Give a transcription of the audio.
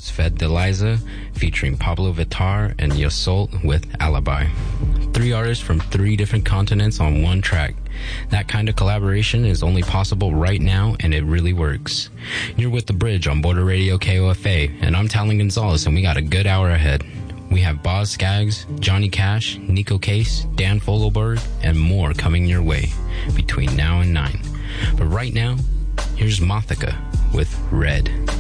was Fed Deliza featuring Pablo Vittar and Yasol with Alibi. 3 artists from 3 different continents on one track. That kind of collaboration is only possible right now, and it really works. You're with The Bridge on Border Radio KOFA, and I'm Talon Gonzalez, and we got a good hour ahead. We have Boz Skaggs, Johnny Cash, Nico Case, Dan Fogelberg, and more coming your way between now and 9. But right now, here's Mothica with Red.